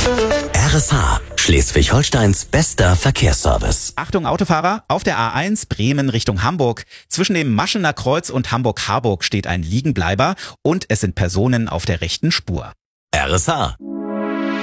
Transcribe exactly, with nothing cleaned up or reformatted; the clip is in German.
R S H, Schleswig-Holsteins bester Verkehrsservice. Achtung Autofahrer, auf der A eins Bremen Richtung Hamburg. Zwischen dem Maschener Kreuz und Hamburg-Harburg steht ein Liegenbleiber und es sind Personen auf der rechten Spur. R S H,